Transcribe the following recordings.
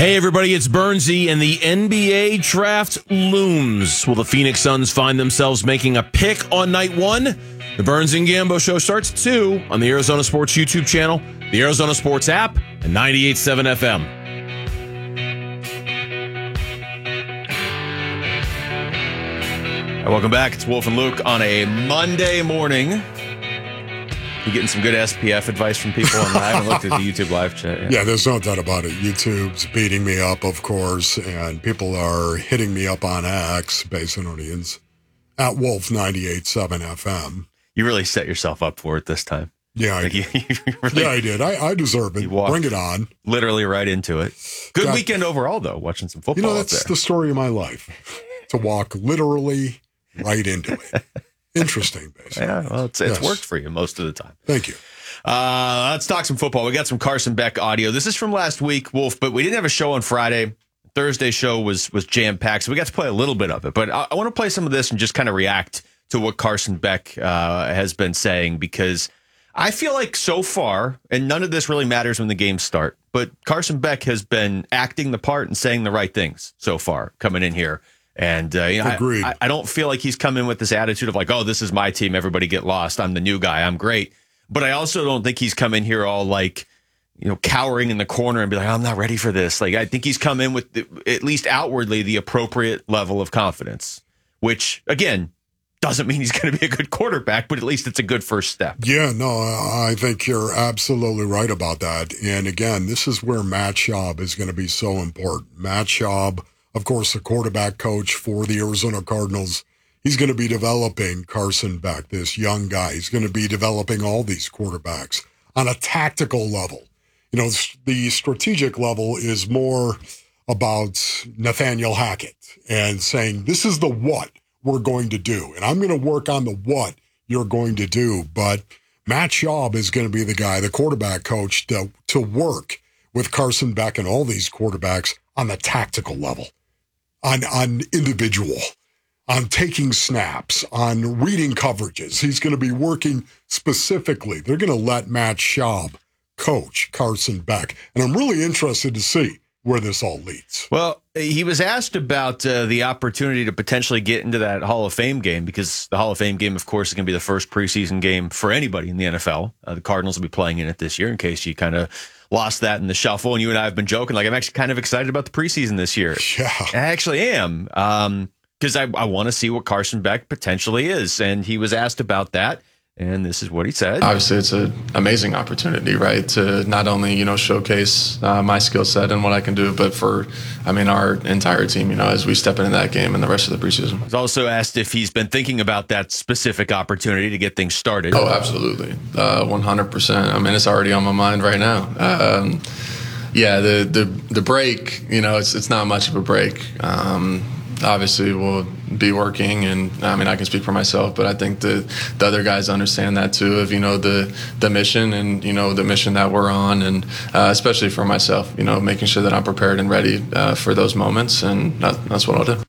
Hey everybody, it's Bernsey, and the NBA draft looms. Will the Phoenix Suns find themselves making a pick on night one? The Burns and Gambo Show starts at 2 on the Arizona Sports YouTube channel, the Arizona Sports app, and 98.7 FM. Welcome back. It's Wolf and Luke on a Monday morning. You getting some good SPF advice from people? I haven't looked at the YouTube live chat yet. Yeah, there's no doubt about it. YouTube's beating me up, of course, and people are hitting me up on X, Basin Audience, at Wolf 98.7 FM. You really set yourself up for it this time. Yeah, I did. I did. I deserve it. Bring it on. Literally right into it. Good weekend overall, though, watching some football. You know, that's the story of my life, to walk literally right into it. Interesting, basically. Yeah, well, it's worked for you most of the time. Thank you. Let's talk some football. We got some Carson Beck audio. This is from last week, Wolf, but we didn't have a show on Friday. Thursday show was jam-packed, so we got to play a little bit of it. But I want to play some of this and just kind of react to what Carson Beck has been saying, because I feel like so far, and none of this really matters when the games start, but Carson Beck has been acting the part and saying the right things so far coming in here. And Agreed. I don't feel like he's come in with this attitude of like, oh, this is my team. Everybody get lost. I'm the new guy. I'm great. But I also don't think he's come in here all like, cowering in the corner and be like, I'm not ready for this. Like, I think he's come in with at least outwardly the appropriate level of confidence, which again, doesn't mean he's going to be a good quarterback, but at least it's a good first step. Yeah, no, I think you're absolutely right about that. And again, this is where Matt Schaub is going to be so important. Matt Schaub, of course, the quarterback coach for the Arizona Cardinals, he's going to be developing Carson Beck, this young guy. He's going to be developing all these quarterbacks on a tactical level. The strategic level is more about Nathaniel Hackett and saying, this is the what we're going to do. And I'm going to work on the what you're going to do. But Matt Schaub is going to be the guy, the quarterback coach, to work with Carson Beck and all these quarterbacks on the tactical level. On individual, on taking snaps, on reading coverages. He's going to be working specifically. They're going to let Matt Schaub coach Carson Beck. And I'm really interested to see where this all leads. Well, he was asked about the opportunity to potentially get into that Hall of Fame game, because the Hall of Fame game, of course, is going to be the first preseason game for anybody in the NFL. The Cardinals will be playing in it this year, in case you kind of lost that in the shuffle. And you and I have been joking, like, I'm actually kind of excited about the preseason this year. Yeah. I actually am, because I want to see what Carson Beck potentially is. And he was asked about that, and this is what he said. Obviously, it's an amazing opportunity, right, to not only, showcase my skill set and what I can do, but for, our entire team, as we step into that game and the rest of the preseason. He's also asked if he's been thinking about that specific opportunity to get things started. Oh, absolutely. 100%. It's already on my mind right now. The break, it's not much of a break. Obviously, we'll be working, and I can speak for myself, but I think the other guys understand that too, of the mission and the mission that we're on, and especially for myself, making sure that I'm prepared and ready for those moments, and that's what I'll do.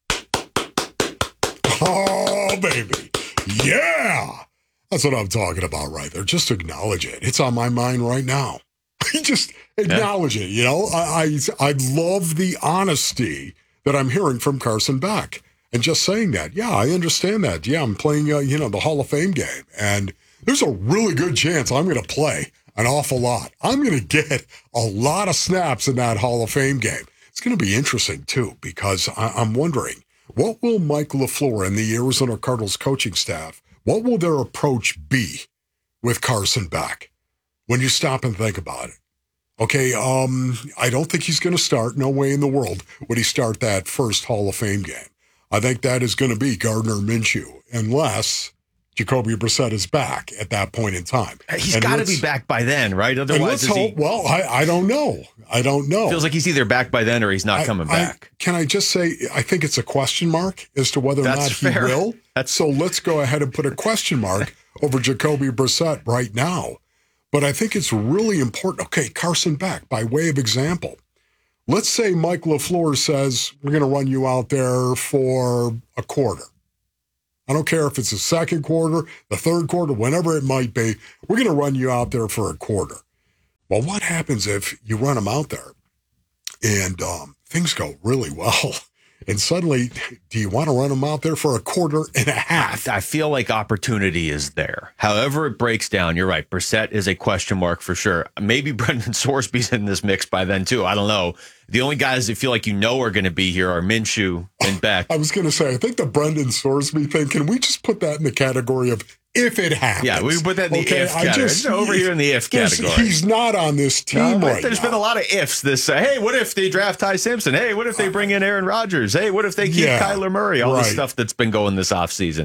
Oh, baby, yeah, that's what I'm talking about right there. Just acknowledge it. It's on my mind right now. Just acknowledge it. I love the honesty that I'm hearing from Carson Beck, and just saying that, yeah, I understand that. Yeah, I'm playing, the Hall of Fame game, and there's a really good chance I'm going to play an awful lot. I'm going to get a lot of snaps in that Hall of Fame game. It's going to be interesting, too, because I'm wondering, what will Mike LaFleur and the Arizona Cardinals coaching staff, what will their approach be with Carson Beck when you stop and think about it? Okay, I don't think he's going to start. No way in the world would he start that first Hall of Fame game. I think that is going to be Gardner Minshew, unless Jacoby Brissett is back at that point in time. He's got to be back by then, right? Otherwise, Well, I don't know. Feels like he's either back by then or he's not coming back. Can I just say, I think it's a question mark as to whether or not he will. So let's go ahead and put a question mark over Jacoby Brissett right now. But I think it's really important. Okay, Carson Beck, by way of example, let's say Mike LaFleur says, we're going to run you out there for a quarter. I don't care if it's the second quarter, the third quarter, whenever it might be, we're going to run you out there for a quarter. Well, what happens if you run him out there and things go really well. And suddenly, do you want to run him out there for a quarter and a half? I feel like opportunity is there. However it breaks down, you're right. Brissett is a question mark for sure. Maybe Brendan Sorsby's in this mix by then, too. I don't know. The only guys that feel like are going to be here are Minshew and Beck. I was going to say, I think the Brendan Sorsby thing, can we just put that in the category of if it happens? Yeah, we put that in the if category. It's over here in the if category. He's not on this team right There's been a lot of ifs this. Hey, what if they draft Ty Simpson? Hey, what if they bring in Aaron Rodgers? Hey, what if they keep Kyler Murray? All the stuff that's been going this offseason.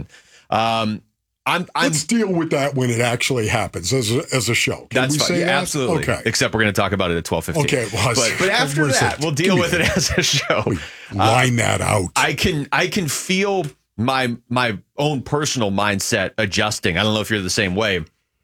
Let's deal with that when it actually happens as a show. Can that's we fine. say that? Absolutely. Okay. Except we're going to talk about it at 12:15. Okay. Well, but after that, we'll deal with it as a show. Line that out. I can feel my own personal mindset adjusting. I don't know if you're the same way.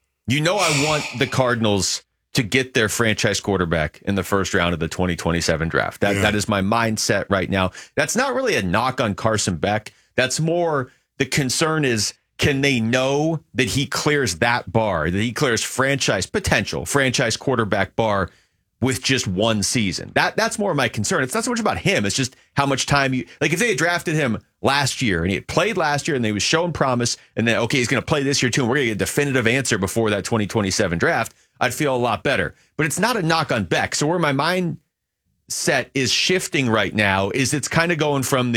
I want the Cardinals to get their franchise quarterback in the first round of the 2027 draft. That is my mindset right now. That's not really a knock on Carson Beck. That's more the concern is, can they know that he clears that bar, that he clears potential franchise quarterback bar with just one season? That's more of my concern. It's not so much about him. It's just how much time if they had drafted him last year and he had played last year and they was showing promise and then, okay, he's going to play this year too, and we're going to get a definitive answer before that 2027 draft, I'd feel a lot better. But it's not a knock on Beck. So where my mindset is shifting right now is it's kind of going from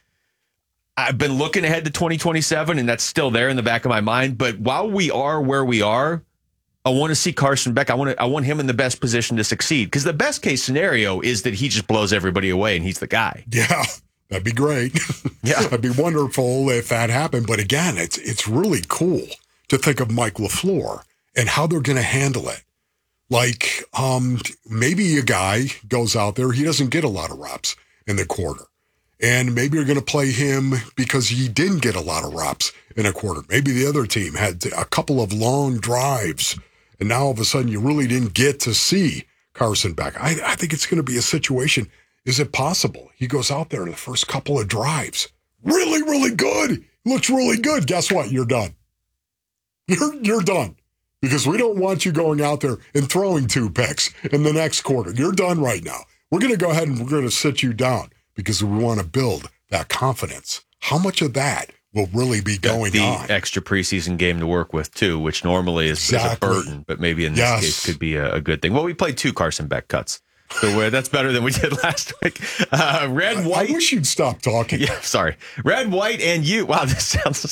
I've been looking ahead to 2027 and that's still there in the back of my mind. But while we are where we are, I want to see Carson Beck. I want him in the best position to succeed, because the best case scenario is that he just blows everybody away and he's the guy. Yeah, that'd be great. Yeah, that'd be wonderful if that happened. But again, it's really cool to think of Mike LaFleur and how they're going to handle it. Like maybe a guy goes out there, he doesn't get a lot of reps in the quarter. And maybe you're going to play him because he didn't get a lot of reps in a quarter. Maybe the other team had a couple of long drives, and now all of a sudden you really didn't get to see Carson Beck. I think it's going to be a situation. Is it possible he goes out there in the first couple of drives? Really, really good. Looks really good. Guess what? You're done. You're done. Because we don't want you going out there and throwing 2 picks in the next quarter. You're done right now. We're going to go ahead and we're going to sit you down, because we want to build that confidence. How much of that will really be going on? The extra preseason game to work with, too, which normally is a burden, but maybe in this case could be a good thing. Well, we played 2 Carson Beck cuts, so that's better than we did last week. Red, White. I wish you'd stop talking. Yeah, sorry. Red, White, and you. Wow, this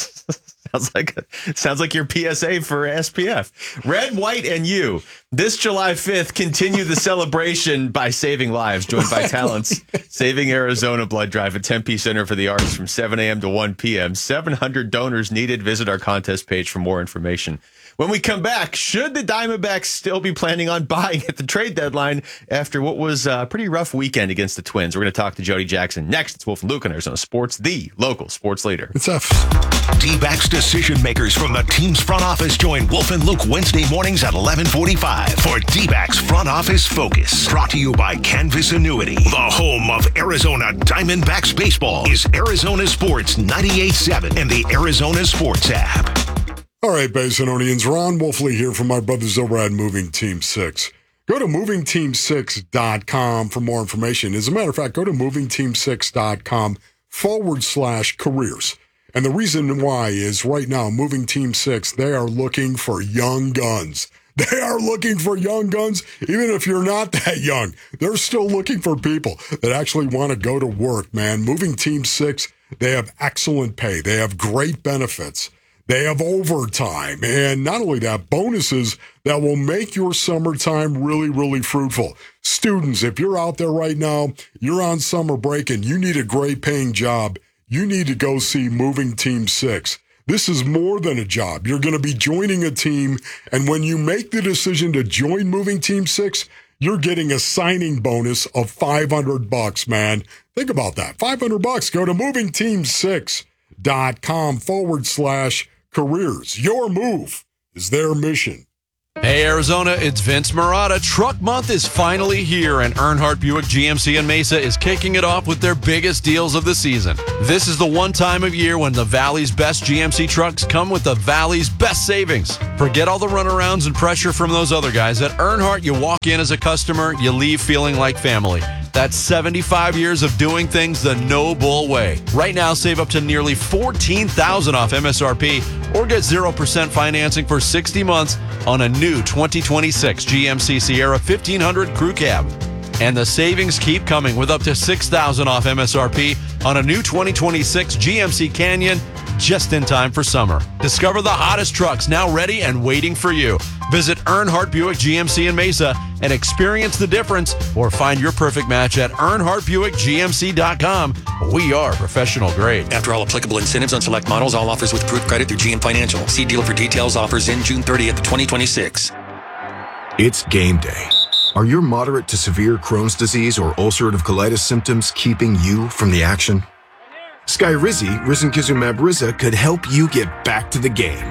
sounds like your PSA for SPF. Red, White, and you. This July 5th, continue the celebration by saving lives. Joined by Talents Saving Arizona Blood Drive at Tempe Center for the Arts from 7 a.m. to 1 p.m. 700 donors needed. Visit our contest page for more information. When we come back, should the Diamondbacks still be planning on buying at the trade deadline after what was a pretty rough weekend against the Twins? We're going to talk to Jody Jackson next. It's Wolf and Luke on Arizona Sports, the local sports leader. It's F. D-backs decision makers from the team's front office join Wolf and Luke Wednesday mornings at 11:45 for D-backs Front Office Focus. Brought to you by Canvas Annuity. The home of Arizona Diamondbacks baseball is Arizona Sports 98.7 and the Arizona Sports app. All right, Basinonians, Ron Wolfley here from my brothers over at Moving Team 6. Go to movingteam6.com for more information. As a matter of fact, go to movingteam6.com/careers. And the reason why is right now, Moving Team 6, they are looking for young guns. They are looking for young guns. Even if you're not that young, they're still looking for people that actually want to go to work, man. Moving Team 6, they have excellent pay. They have great benefits. They have overtime, and not only that, bonuses that will make your summertime really, really fruitful. Students, if you're out there right now, you're on summer break and you need a great paying job, you need to go see Moving Team 6. This is more than a job. You're going to be joining a team, and when you make the decision to join Moving Team 6, you're getting a signing bonus of $500, man. Think about that. $500. Go to movingteam6.com/careers. Your move is their mission. Hey Arizona, it's Vince Marotta. Truck Month is finally here, and Earnhardt Buick GMC in Mesa is kicking it off with their biggest deals of the season. This is the one time of year when the Valley's best GMC trucks come with the Valley's best savings. Forget all the runarounds and pressure from those other guys. At Earnhardt, you walk in as a customer, you leave feeling like family. That's 75 years of doing things the No Bull way. Right now, save up to nearly $14,000 off MSRP or get 0% financing for 60 months on a new 2026 GMC Sierra 1500 Crew Cab. And the savings keep coming with up to $6,000 off MSRP on a new 2026 GMC Canyon just in time for summer. Discover the hottest trucks now ready and waiting for you. Visit Earnhardt Buick GMC in Mesa and experience the difference, or find your perfect match at EarnhardtBuickGMC.com. We are professional grade. After all applicable incentives on select models, all offers with approved credit through GM Financial. See dealer for details. Offers in June 30th, 2026. It's game day. Are your moderate to severe Crohn's disease or ulcerative colitis symptoms keeping you from the action? Skyrizi, risankizumab Riza, could help you get back to the game.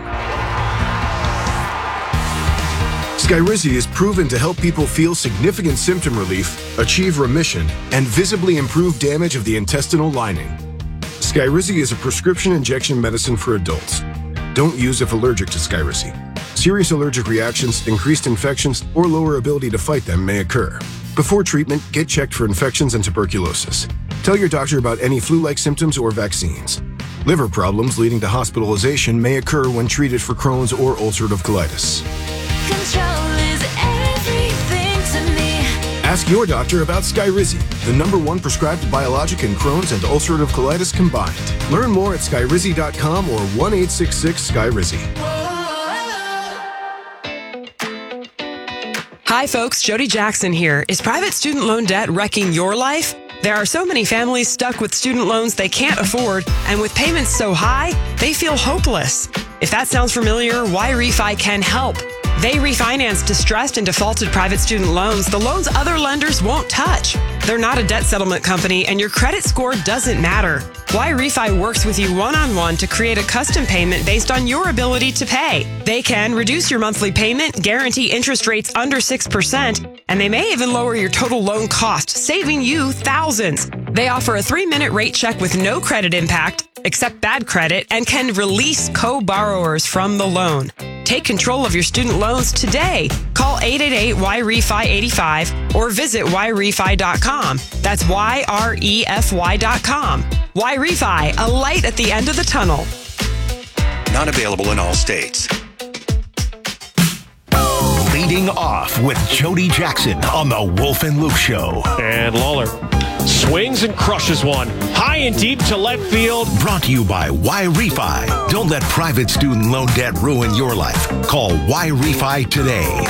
Skyrizi is proven to help people feel significant symptom relief, achieve remission, and visibly improve damage of the intestinal lining. Skyrizi is a prescription injection medicine for adults. Don't use if allergic to Skyrizi. Serious allergic reactions, increased infections, or lower ability to fight them may occur. Before treatment, get checked for infections and tuberculosis. Tell your doctor about any flu-like symptoms or vaccines. Liver problems leading to hospitalization may occur when treated for Crohn's or ulcerative colitis. Control is everything to me. Ask your doctor about Skyrizi, the #1 prescribed biologic in Crohn's and ulcerative colitis combined. Learn more at skyrizi.com or 1-866-SKYRIZI. Hi folks, Jody Jackson here. Is private student loan debt wrecking your life? There are so many families stuck with student loans they can't afford, and with payments so high, they feel hopeless. If that sounds familiar, YRefi can help. They refinance distressed and defaulted private student loans, the loans other lenders won't touch. They're not a debt settlement company, and your credit score doesn't matter. YRefi works with you one-on-one to create a custom payment based on your ability to pay. They can reduce your monthly payment, guarantee interest rates under 6%, and they may even lower your total loan cost, saving you thousands. They offer a 3-minute rate check with no credit impact, accept bad credit, and can release co-borrowers from the loan. Take control of your student loans today. Call 888-YREFI-85 or visit YRefi.com. That's YREFY.com. YRefi, a light at the end of the tunnel. Not available in all states. Leading off with Jody Jackson on the Wolf and Luke Show. And Lawler swings and crushes one. High and deep to left field. Brought to you by YRefi. Don't let private student loan debt ruin your life. Call YRefi today.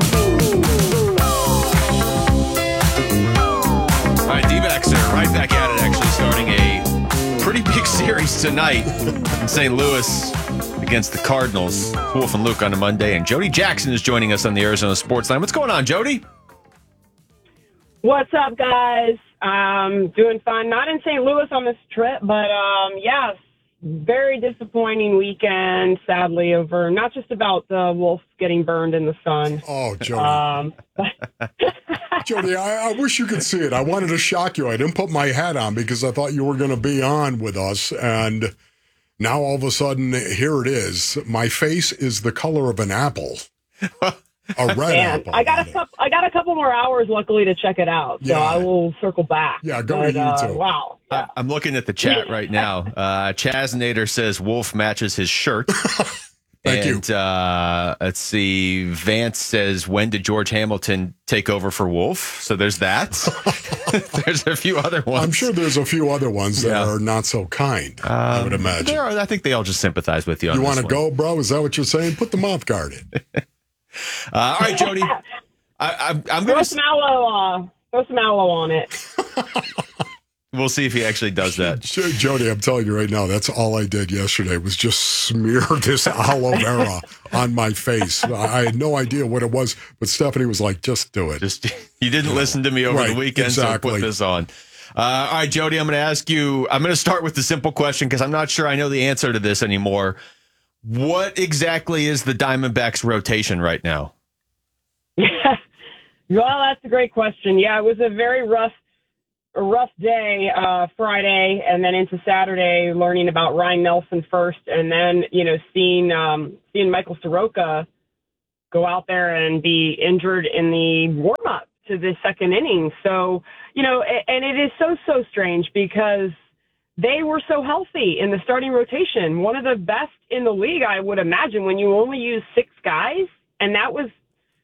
All right, D-backs are right back at it, actually starting a pretty big series tonight in St. Louis against the Cardinals. Wolf and Luke on a Monday, and Jody Jackson is joining us on the Arizona Sports Line. What's going on, Jody? What's up, guys? Doing fine. Not in St. Louis on this trip, but yeah, very disappointing weekend, sadly, over not just about the Wolves getting burned in the sun. Oh, Jody. Jody, I wish you could see it. I wanted to shock you. I didn't put my hat on because I thought you were going to be on with us, and now all of a sudden, here it is. My face is the color of an apple. A red apple. I got a couple more hours, luckily, to check it out. So Yeah. I will circle back. Yeah, go to YouTube. Wow. Yeah. I'm looking at the chat right now. Chaz Nader says Wolf matches his shirt. Thank you. Let's see. Vance says, when did George Hamilton take over for Wolf? So there's that. There's a few other ones. I'm sure there's a few other ones that Yeah. are not so kind, I would imagine. I think they all just sympathize with you on You this want to one. go, bro? Is that what you're saying? Put the mouth guard in. All right, Jody. I'm Throw going some aloe on it. We'll see if he actually does that. Jody, I'm telling you right now, that's all I did yesterday was just smear this aloe vera on my face. I had no idea what it was, but Stephanie was like, just do it. Just you didn't listen to me over the Right, weekend, exactly. so put this on. All right, Jody, I'm going to ask you. I'm going to start with the simple question because I'm not sure I know the answer to this anymore. What exactly is the Diamondbacks' rotation right now? Well, that's a great question. Yeah, it was a very rough day Friday, and then into Saturday, learning about Ryan Nelson first, and then seeing Michael Soroka go out there and be injured in the warm-up. to the second inning. So, and it is so strange because they were so healthy in the starting rotation. One of the best in the league, I would imagine, when you only use 6 guys. And that was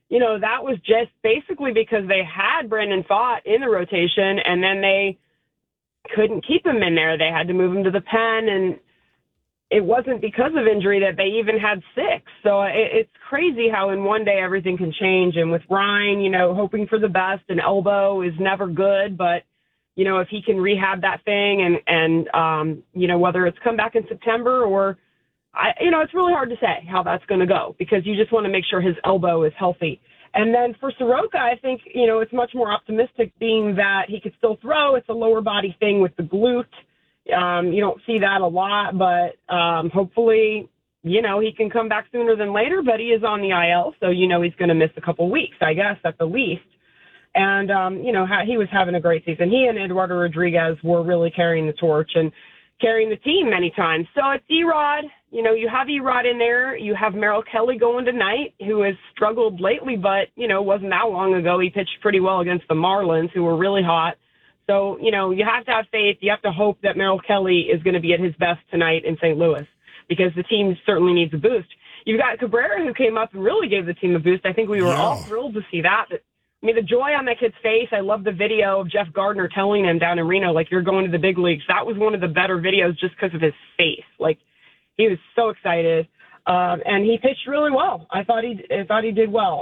just basically because they had Brandon Pfaadt in the rotation, and then they couldn't keep him in there. They had to move him to the pen, and it wasn't because of injury that they even had 6. So it's crazy how in one day everything can change. And with Ryan, hoping for the best, an elbow is never good, but if he can rehab that thing and whether it's come back in September or, it's really hard to say how that's going to go because you just want to make sure his elbow is healthy. And then for Soroka, I think, it's much more optimistic being that he could still throw. It's a lower body thing with the glute. You don't see that a lot, but hopefully, he can come back sooner than later, but he is on the IL, so he's going to miss a couple weeks, I guess, at the least. And, he was having a great season. He and Eduardo Rodriguez were really carrying the torch and carrying the team many times. So it's Erod. You have Erod in there. You have Merrill Kelly going tonight, who has struggled lately, but, wasn't that long ago. He pitched pretty well against the Marlins, who were really hot. So, you have to have faith. You have to hope that Merrill Kelly is going to be at his best tonight in St. Louis because the team certainly needs a boost. You've got Cabrera, who came up and really gave the team a boost. I think we were all thrilled to see that. The joy on that kid's face. I love the video of Jeff Gardner telling him down in Reno, you're going to the big leagues. That was one of the better videos just because of his face. He was so excited. And he pitched really well. I thought he did well.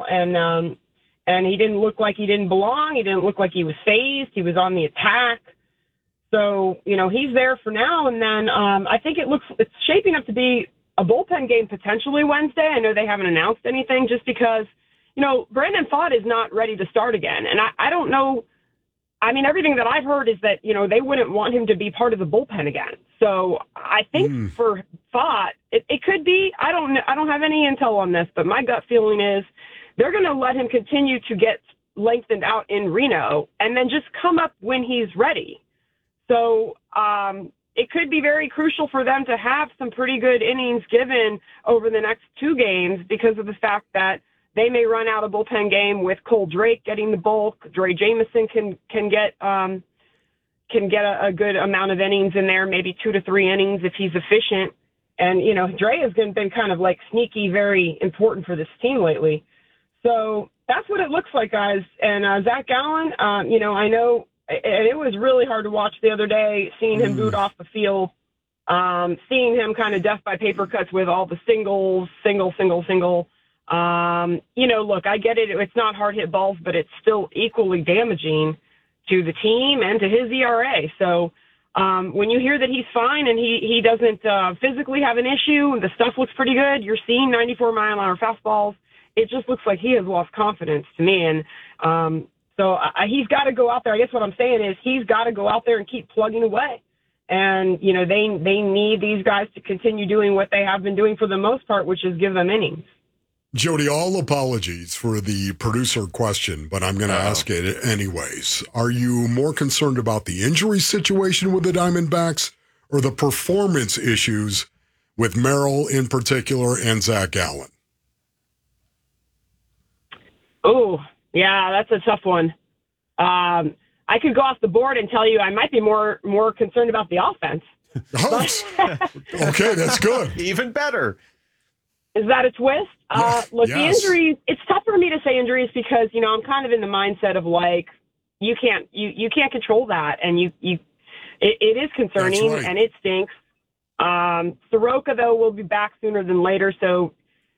And he didn't look like he didn't belong. He didn't look like he was phased. He was on the attack. So, he's there for now. And then I think it's shaping up to be a bullpen game potentially Wednesday. I know they haven't announced anything just because, Brandon Pfaadt is not ready to start again. And I don't know. Everything that I've heard is that, they wouldn't want him to be part of the bullpen again. So I think for Pfaadt, it could be. I don't have any intel on this, but my gut feeling is they're going to let him continue to get lengthened out in Reno and then just come up when he's ready. So it could be very crucial for them to have some pretty good innings given over the next 2 games because of the fact that they may run out a bullpen game with Cole Drake getting the bulk. Dre Jameson can get a good amount of innings in there, maybe 2 to 3 innings if he's efficient. And, Dre has been kind of sneaky, very important for this team lately. So that's what it looks like, guys. And Zach Gallen, I know, and it was really hard to watch the other day, seeing him boot off the field, seeing him kind of death by paper cuts with all the single. Look, I get it. It's not hard hit balls, but it's still equally damaging to the team and to his ERA. So when you hear that he's fine and he doesn't physically have an issue, the stuff looks pretty good. You're seeing 94-mile-an-hour fastballs. It just looks like he has lost confidence to me. And so he's got to go out there. I guess what I'm saying is he's got to go out there and keep plugging away. And, they need these guys to continue doing what they have been doing for the most part, which is give them innings. Jody, all apologies for the producer question, but I'm going to ask it anyways. Are you more concerned about the injury situation with the Diamondbacks or the performance issues with Merrill in particular and Zach Gallen? Oh, yeah, that's a tough one. I could go off the board and tell you I might be more concerned about the offense. Okay, that's good. Even better. Is that a twist? Look, yes. The injuries, it's tough for me to say injuries because, I'm kind of in the mindset of you can't control that. And it is concerning right. and it stinks. Soroka, though, will be back sooner than later. So,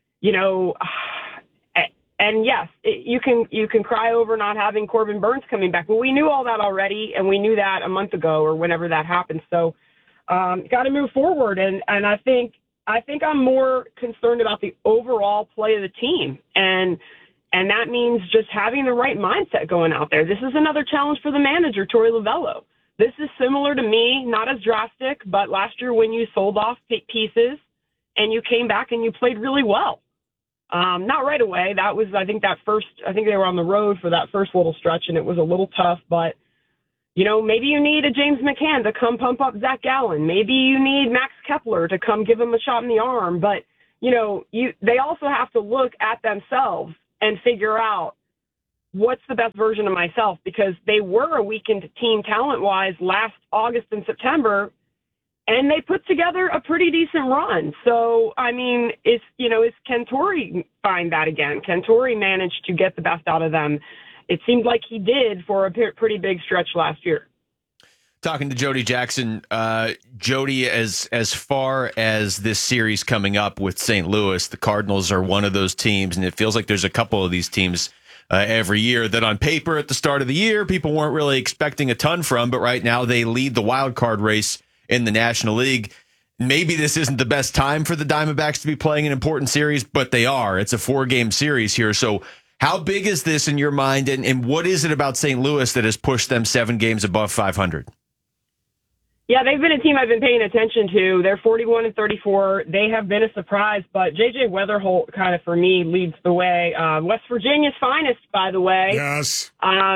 and yes, you can cry over not having Corbin Burns coming back. But we knew all that already, and we knew that a month ago or whenever that happened. So, got to move forward. And I think I'm more concerned about the overall play of the team. And that means just having the right mindset going out there. This is another challenge for the manager, Torey Lovello. This is similar to me, not as drastic, but last year when you sold off pieces and you came back and you played really well. Not right away. That was, I think they were on the road for that first little stretch and it was a little tough, but maybe you need a James McCann to come pump up Zach Gallen. Maybe you need Max Kepler to come give him a shot in the arm. But, they also have to look at themselves and figure out, what's the best version of myself? Because they were a weakened team talent-wise last August and September, and they put together a pretty decent run. So, I mean, is can Torrey find that again? Can Torrey manage to get the best out of them? It seemed like he did for a pretty big stretch last year. Talking to Jody Jackson. Jody, as far as this series coming up with St. Louis, the Cardinals are one of those teams, and it feels like there's a couple of these teams every year that on paper at the start of the year, people weren't really expecting a ton from, but right now they lead the wild card race in the National League. Maybe this isn't the best time for the Diamondbacks to be playing an important series, but they are. It's a 4-game series here. So how big is this in your mind, and what is it about St. Louis that has pushed them 7 games above 500? Yeah, they've been a team I've been paying attention to. They're 41-34. They have been a surprise, but J.J. Weatherholt kind of, for me, leads the way. West Virginia's finest, by the way. Yes.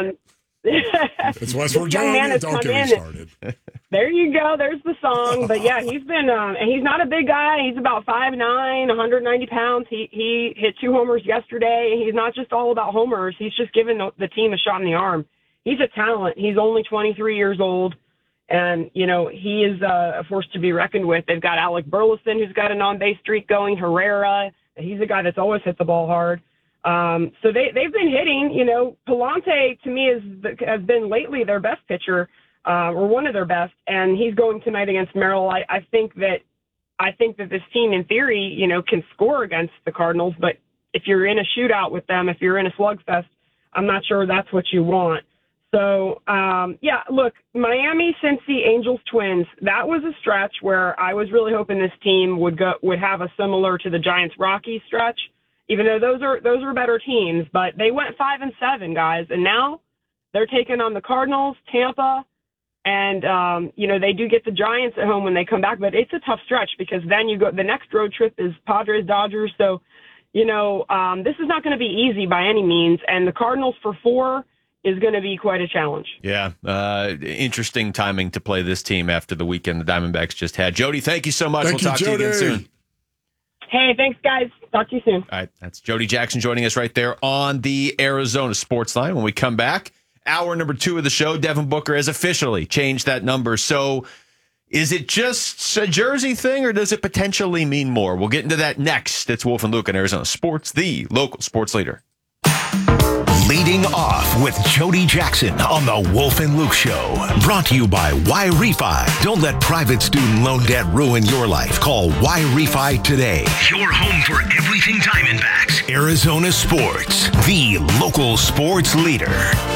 It's West Virginia. Don't get me started. There you go. There's the song. But, yeah, he's been and he's not a big guy. He's about 5'9", 190 pounds. He hit 2 homers yesterday. He's not just all about homers. He's just giving the team a shot in the arm. He's a talent. He's only 23 years old. And, he is a force to be reckoned with. They've got Alec Burleson, who's got an on-base streak going. Herrera, he's a guy that's always hit the ball hard. So they've been hitting. Palante, to me, has been lately their best pitcher, or one of their best, and he's going tonight against Merrill. I think that this team, in theory, can score against the Cardinals, but if you're in a shootout with them, if you're in a slugfest, I'm not sure that's what you want. So, look, Miami, Cincy, Angels, Twins, that was a stretch where I was really hoping this team would have a similar to the Giants-Rockies stretch, even though those are better teams. But they went 5-7, guys, and now they're taking on the Cardinals, Tampa, and, they do get the Giants at home when they come back. But it's a tough stretch because then the next road trip is Padres, Dodgers. So, this is not going to be easy by any means. And the Cardinals for 4 is going to be quite a challenge. Yeah, interesting timing to play this team after the weekend the Diamondbacks just had. Jody, thank you so much. We'll talk to you again soon. Hey, thanks, guys. Talk to you soon. All right, that's Jody Jackson joining us right there on the Arizona Sports Line. When we come back, hour number 2 of the show, Devin Booker has officially changed that number. So is it just a jersey thing, or does it potentially mean more? We'll get into that next. It's Wolf and Luke on Arizona Sports, the local sports leader. Leading off with Jody Jackson on the Wolf and Luke Show. Brought to you by Y-Refi. Don't let private student loan debt ruin your life. Call Y-Refi today. Your home for everything Diamondbacks. Arizona Sports, the local sports leader.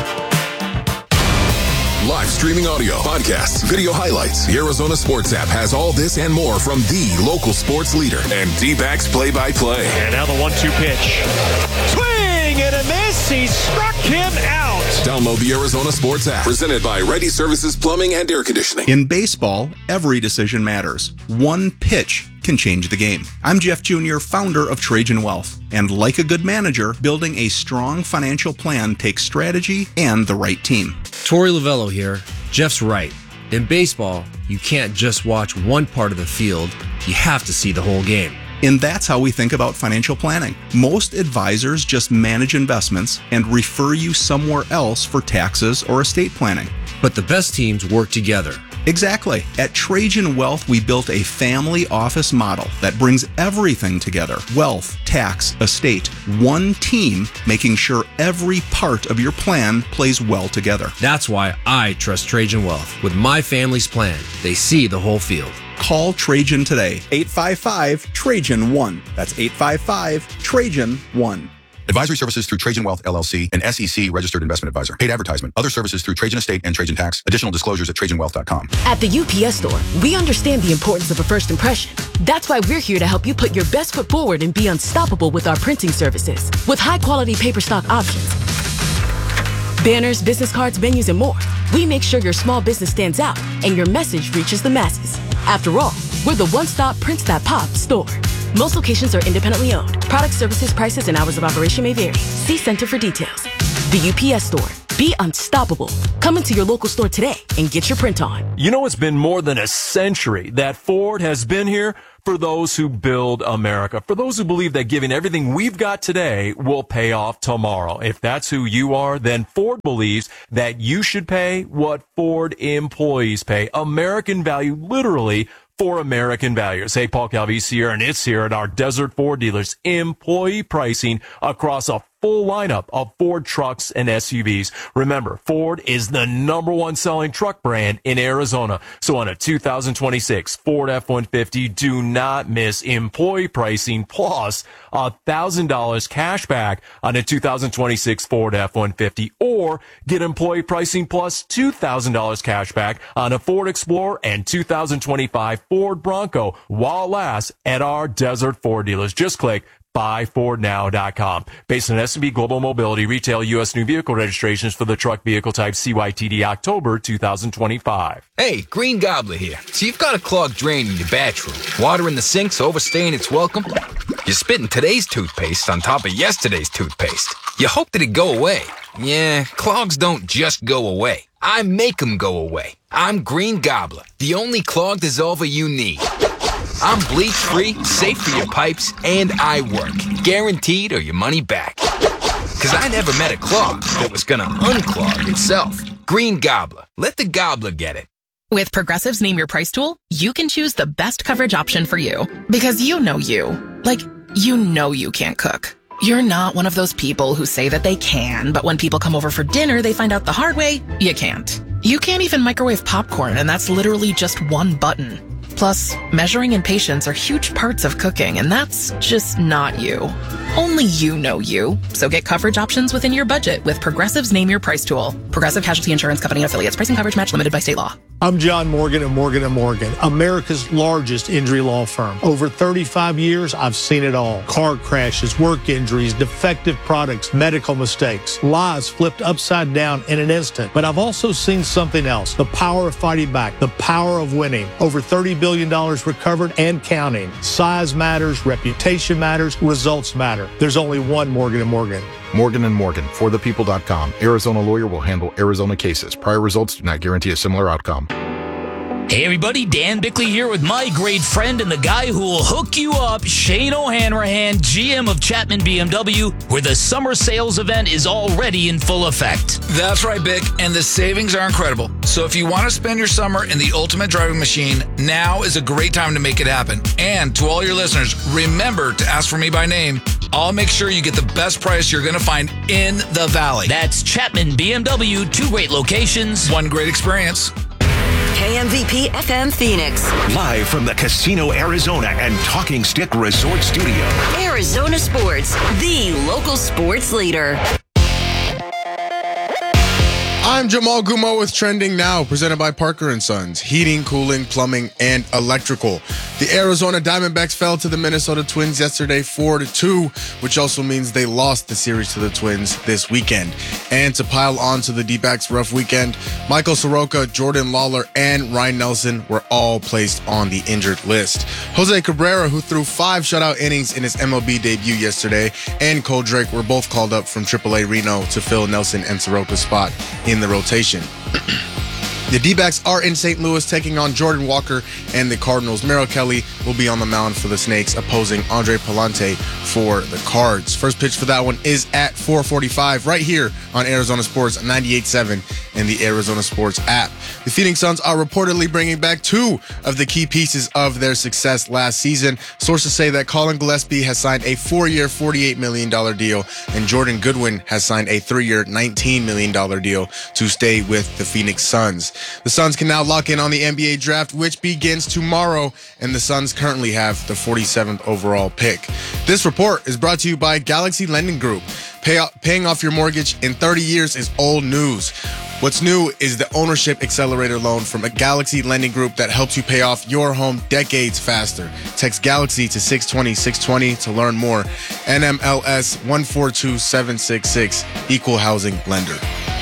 Live streaming audio, podcasts, video highlights. The Arizona Sports app has all this and more from the local sports leader and D-backs play-by-play. And now the 1-2 pitch. Swing and a miss. He struck him out. Download the Arizona Sports app. Presented by Ready Services Plumbing and Air Conditioning. In baseball, every decision matters. One pitch can change the game. I'm Jeff Jr., founder of Trajan Wealth. And like a good manager, building a strong financial plan takes strategy and the right team. Torey Lovello here. Jeff's right. In baseball, you can't just watch one part of the field. You have to see the whole game. And that's how we think about financial planning. Most advisors just manage investments and refer you somewhere else for taxes or estate planning. But the best teams work together. Exactly. At Trajan Wealth, we built a family office model that brings everything together. Wealth, tax, estate, one team, making sure every part of your plan plays well together. That's why I trust Trajan Wealth. With my family's plan, they see the whole field. Call Trajan today. 855-TRAJAN-1. That's 855-TRAJAN-1. Advisory services through Trajan Wealth, LLC, an SEC registered investment advisor. Paid advertisement. Other services through Trajan Estate and Trajan Tax. Additional disclosures at TrajanWealth.com. At the UPS Store, we understand the importance of a first impression. That's why we're here to help you put your best foot forward and be unstoppable with our printing services. With high-quality paper stock options, banners, business cards, menus, and more, we make sure your small business stands out and your message reaches the masses. After all, we're the one-stop prints that pop store. Most locations are independently owned. Product, services, prices, and hours of operation may vary. See Center for details. The UPS Store. Be unstoppable. Come into your local store today and get your print on. You know, it's been more than a century that Ford has been here for those who build America, for those who believe that giving everything we've got today will pay off tomorrow. If that's who you are, then Ford believes that you should pay what Ford employees pay. American value, literally, for American values. Hey, Paul Calvisi here, and it's here at our Desert Ford dealers. Employee pricing across a full lineup of Ford trucks and SUVs. Remember, Ford is the #1 selling truck brand in Arizona. So on a 2026 Ford F-150, do not miss employee pricing plus $1,000 cash back on a 2026 Ford F-150, or get employee pricing plus $2,000 cash back on a Ford Explorer and 2025 Ford Bronco while it lasts at our Desert Ford dealers. Just click buyfordnow.com. Based on S&P Global Mobility, retail U.S. new vehicle registrations for the truck vehicle type CYTD October 2025. Hey, Green Gobbler here. So you've got a clogged drain in your bathroom. Water in the sink's overstaying its welcome. You're spitting today's toothpaste on top of yesterday's toothpaste. You hope that it go away. Yeah, clogs don't just go away. I make them go away. I'm Green Gobbler, the only clog dissolver you need. I'm bleach-free, safe for your pipes, and I work. Guaranteed or your money back. Because I never met a clog that was going to unclog itself. Green Gobbler. Let the gobbler get it. With Progressive's Name Your Price tool, you can choose the best coverage option for you. Because you know you. Like, you know you can't cook. You're not one of those people who say that they can, but when people come over for dinner, they find out the hard way, you can't. You can't even microwave popcorn, and that's literally just one button. Plus, measuring and patience are huge parts of cooking, and that's just not you. Only you know you. So get coverage options within your budget with Progressive's Name Your Price tool. Progressive Casualty Insurance Company and affiliates. Pricing coverage match limited by state law. I'm John Morgan of Morgan & Morgan, America's largest injury law firm. Over 35 years, I've seen it all. Car crashes, work injuries, defective products, medical mistakes, lives flipped upside down in an instant. But I've also seen something else, the power of fighting back, the power of winning. Over $30 billion recovered and counting. Size matters, reputation matters, results matter. There's only one Morgan & Morgan. Morgan & Morgan, forthepeople.com. Arizona lawyer will handle Arizona cases. Prior results do not guarantee a similar outcome. Hey everybody, Dan Bickley here with my great friend and the guy who will hook you up, Shane O'Hanrahan, GM of Chapman BMW, where the summer sales event is already in full effect. That's right, Bick, and the savings are incredible. So if you want to spend your summer in the ultimate driving machine, now is a great time to make it happen. And to all your listeners, remember to ask for me by name. I'll make sure you get the best price you're going to find in the Valley. That's Chapman BMW, 2 great locations, 1 great experience. KMVP FM Phoenix. Live from the Casino Arizona and Talking Stick Resort Studio. Arizona Sports, the local sports leader. I'm Jamal Gumo with Trending Now, presented by Parker & Sons, heating, cooling, plumbing, and electrical. The Arizona Diamondbacks fell to the Minnesota Twins yesterday 4-2, which also means they lost the series to the Twins this weekend. And to pile on to the D-backs' rough weekend, Michael Soroka, Jordan Lawler, and Ryan Nelson were all placed on the injured list. Jose Cabrera, who threw 5 shutout innings in his MLB debut yesterday, and Cole Drake were both called up from AAA Reno to fill Nelson and Soroka's spot in the rotation. The D-backs are in St. Louis taking on Jordan Walker and the Cardinals. Merrill Kelly will be on the mound for the Snakes, opposing Andre Palante for the Cards. First pitch for that one is at 4:45 right here on Arizona Sports 98.7 and the Arizona Sports app. The Phoenix Suns are reportedly bringing back 2 of the key pieces of their success last season. Sources say that Colin Gillespie has signed a 4-year, $48 million deal, and Jordan Goodwin has signed a 3-year, $19 million deal to stay with the Phoenix Suns. The Suns can now lock in on the NBA draft, which begins tomorrow, and the Suns currently have the 47th overall pick. This report is brought to you by Galaxy Lending Group. Paying off your mortgage in 30 years is old news. What's new is the Ownership Accelerator loan from a Galaxy Lending Group that helps you pay off your home decades faster. Text Galaxy to 620-620 to learn more. NMLS 142766, Equal Housing Lender.